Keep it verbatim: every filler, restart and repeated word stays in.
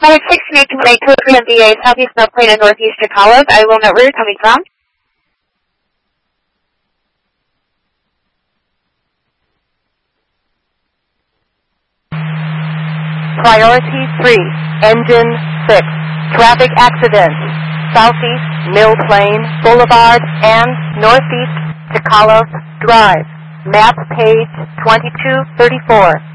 Number six eight two eight two three M D A, Southeast North Plain and Northeast Chicago. I will note where you're coming from. Priority three, Engine six, traffic accident, Southeast Mill Plain Boulevard and Northeast Chicala Drive, map page twenty-two thirty-four.